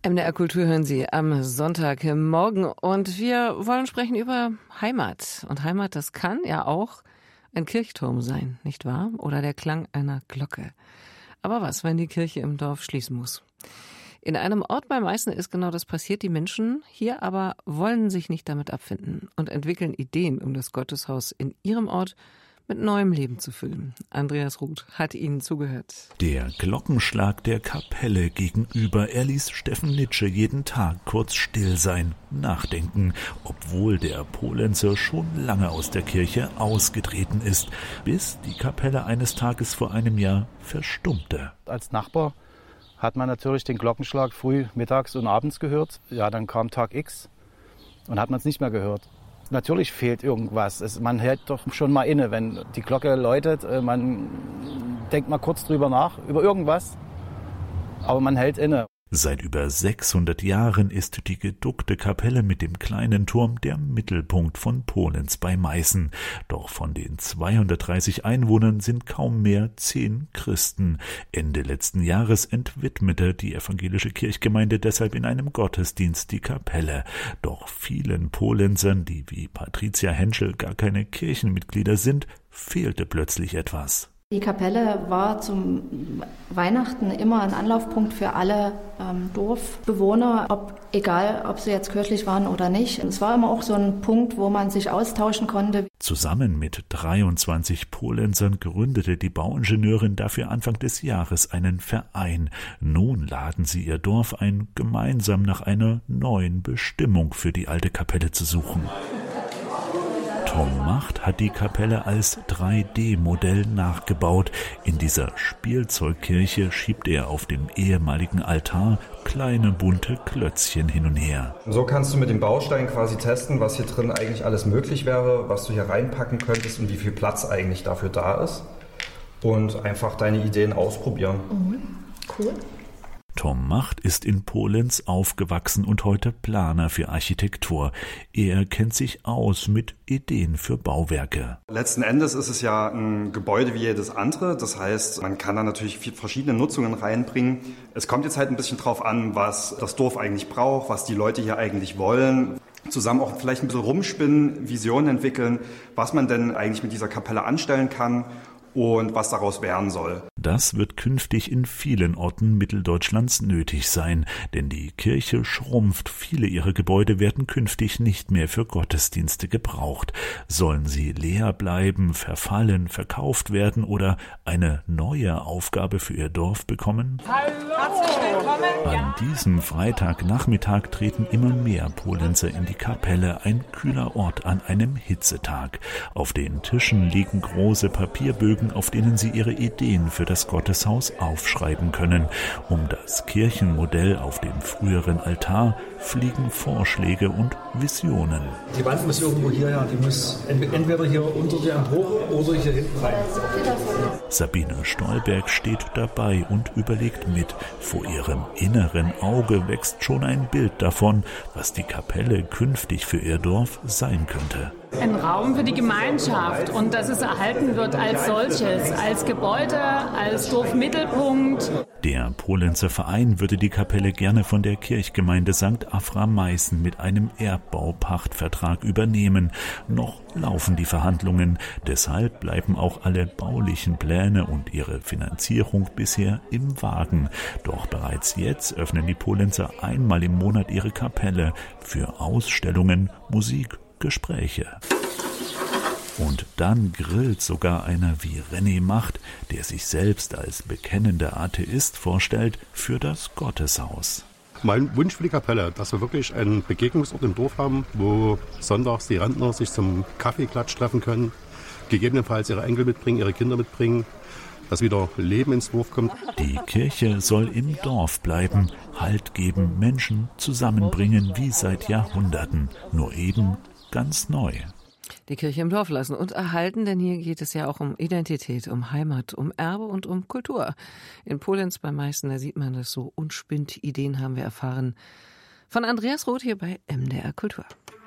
MDR Kultur hören Sie am Sonntagmorgen und wir wollen sprechen über Heimat. Und Heimat, das kann ja auch ein Kirchturm sein, nicht wahr? Oder der Klang einer Glocke. Aber was, wenn die Kirche im Dorf schließen muss? In einem Ort bei Meißen ist genau das passiert. Die Menschen hier aber wollen sich nicht damit abfinden und entwickeln Ideen, um das Gotteshaus in ihrem Ort mit neuem Leben zu füllen. Andreas Ruth hat ihnen zugehört. Der Glockenschlag der Kapelle gegenüber, er ließ Steffen Nitsche jeden Tag kurz still sein, nachdenken, obwohl der Polenzer schon lange aus der Kirche ausgetreten ist, bis die Kapelle eines Tages vor einem Jahr verstummte. Als Nachbar hat man natürlich den Glockenschlag früh, mittags und abends gehört. Ja, dann kam Tag X und hat man es nicht mehr gehört. Natürlich fehlt irgendwas. Man hält doch schon mal inne, wenn die Glocke läutet. Man denkt mal kurz drüber nach, über irgendwas, aber man hält inne. Seit über 600 Jahren ist die geduckte Kapelle mit dem kleinen Turm der Mittelpunkt von Polenz bei Meißen. Doch von den 230 Einwohnern sind kaum mehr 10 Christen. Ende letzten Jahres entwidmete die evangelische Kirchgemeinde deshalb in einem Gottesdienst die Kapelle. Doch vielen Polenzern, die wie Patricia Henschel gar keine Kirchenmitglieder sind, fehlte plötzlich etwas. Die Kapelle war zum Weihnachten immer ein Anlaufpunkt für alle Dorfbewohner, egal ob sie jetzt kirchlich waren oder nicht. Es war immer auch so ein Punkt, wo man sich austauschen konnte. Zusammen mit 23 Polenzern gründete die Bauingenieurin dafür Anfang des Jahres einen Verein. Nun laden sie ihr Dorf ein, gemeinsam nach einer neuen Bestimmung für die alte Kapelle zu suchen. Tom Macht hat die Kapelle als 3D-Modell nachgebaut. In dieser Spielzeugkirche schiebt er auf dem ehemaligen Altar kleine bunte Klötzchen hin und her. So kannst du mit dem Baustein quasi testen, was hier drin eigentlich alles möglich wäre, was du hier reinpacken könntest und wie viel Platz eigentlich dafür da ist. Und einfach deine Ideen ausprobieren. Cool. Tom Macht ist in Polenz aufgewachsen und heute Planer für Architektur. Er kennt sich aus mit Ideen für Bauwerke. Letzten Endes ist es ja ein Gebäude wie jedes andere. Das heißt, man kann da natürlich verschiedene Nutzungen reinbringen. Es kommt jetzt halt ein bisschen drauf an, was das Dorf eigentlich braucht, was die Leute hier eigentlich wollen. Zusammen auch vielleicht ein bisschen rumspinnen, Visionen entwickeln, was man denn eigentlich mit dieser Kapelle anstellen kann und was daraus werden soll. Das wird künftig in vielen Orten Mitteldeutschlands nötig sein, denn die Kirche schrumpft. Viele ihrer Gebäude werden künftig nicht mehr für Gottesdienste gebraucht. Sollen sie leer bleiben, verfallen, verkauft werden oder eine neue Aufgabe für ihr Dorf bekommen? Hallo! Herzlich willkommen! An diesem Freitagnachmittag treten immer mehr Polenzer in die Kapelle, ein kühler Ort an einem Hitzetag. Auf den Tischen liegen große Papierbögen, auf denen sie ihre Ideen für das Gotteshaus aufschreiben können. Um das Kirchenmodell auf dem früheren Altar fliegen Vorschläge und Visionen. Die Wand muss irgendwo hierher, die muss entweder hier unter dir hoch oder hier hinten rein. Sabine Stolberg steht dabei und überlegt mit. Vor ihrem inneren Auge wächst schon ein Bild davon, was die Kapelle künftig für ihr Dorf sein könnte. Ein Raum für die Gemeinschaft und dass es erhalten wird als solches, als Gebäude, als Dorfmittelpunkt. Der Polenzer Verein würde die Kapelle gerne von der Kirchgemeinde St. Afra Meißen mit einem Erbbaupachtvertrag übernehmen. Noch laufen die Verhandlungen, deshalb bleiben auch alle baulichen Pläne und ihre Finanzierung bisher im Wagen. Doch bereits jetzt öffnen die Polenzer einmal im Monat ihre Kapelle für Ausstellungen, Musik, Gespräche. Und dann grillt sogar einer wie René Macht, der sich selbst als bekennender Atheist vorstellt, für das Gotteshaus. Mein Wunsch für die Kapelle, dass wir wirklich einen Begegnungsort im Dorf haben, wo sonntags die Rentner sich zum Kaffeeklatsch treffen können, gegebenenfalls ihre Enkel mitbringen, ihre Kinder mitbringen, dass wieder Leben ins Dorf kommt. Die Kirche soll im Dorf bleiben, Halt geben, Menschen zusammenbringen wie seit Jahrhunderten, nur eben ganz neu. Die Kirche im Dorf lassen und erhalten, denn hier geht es ja auch um Identität, um Heimat, um Erbe und um Kultur. In Polenz bei Meißen, da sieht man das so und spinnt Ideen, haben wir erfahren. Von Andreas Roth hier bei MDR Kultur.